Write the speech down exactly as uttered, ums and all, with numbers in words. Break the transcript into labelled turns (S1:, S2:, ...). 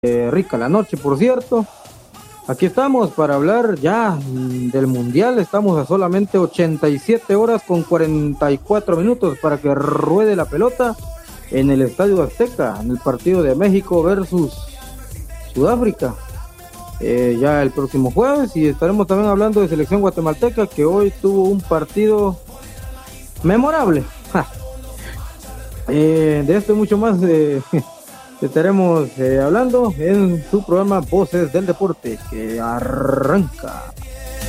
S1: Eh, rica la noche, por cierto. Aquí estamos para hablar ya del Mundial. Estamos a solamente ochenta y siete horas con cuarenta y cuatro minutos para que ruede la pelota en el Estadio Azteca, en el partido de México versus Sudáfrica. Eh, ya el próximo jueves, y estaremos también hablando de selección guatemalteca, que hoy tuvo un partido memorable. Eh, de esto y mucho más eh, estaremos eh, hablando en su programa Voces del Deporte, que arranca.